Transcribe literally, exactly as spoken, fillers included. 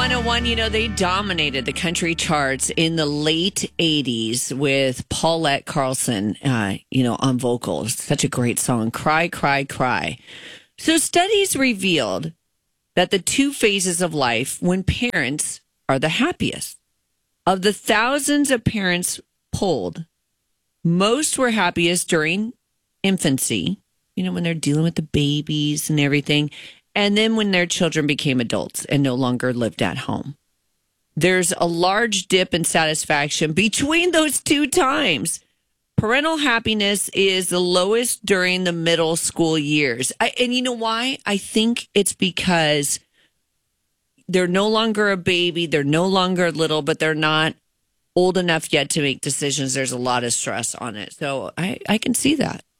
one oh one, you know, they dominated the country charts in the late eighties with Paulette Carlson, uh, you know, on vocals. Such a great song, Cry, Cry, Cry. So studies revealed that the two phases of life when parents are the happiest. Of the thousands of parents polled, most were happiest during infancy, you know, when they're dealing with the babies and everything, and then when their children became adults and no longer lived at home. There's a large dip in satisfaction between those two times. Parental happiness is the lowest during the middle school years. I, and you know why? I think it's because they're no longer a baby. They're no longer little, but they're not old enough yet to make decisions. There's a lot of stress on it. So I, I can see that.